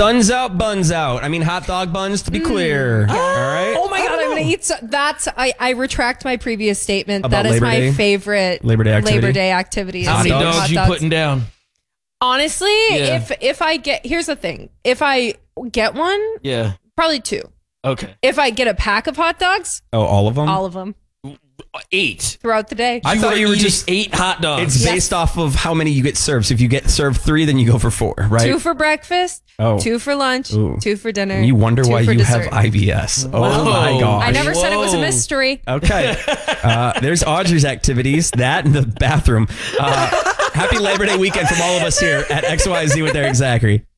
Sun's out, buns out. I mean, hot dog buns, to be clear. All right. Oh my God, I'm going to eat. I retract my previous statement. About that is Labor my Day? favorite Labor Day activity? Labor Day activity. How is many eating dogs hot you putting down? Honestly, Yeah. if I get, here's the thing. If I get one, Yeah. probably 2. Okay. If I get a pack of hot dogs, Oh, all of them? all of them 8. throughout the day. I thought you were just... 8 hot dogs. It's based off of how many you get served. So if you get served 3, then you go for 4, right? 2 for breakfast, Oh. 2 for lunch, Ooh. 2 for dinner. And you wonder 2 why for you have dessert. IBS. Oh Whoa. my gosh. I never said it was a Whoa. mystery. Okay. There's Audrey's activities, that and the bathroom. Happy Labor Day weekend from all of us here at XYZ with Eric Zachary.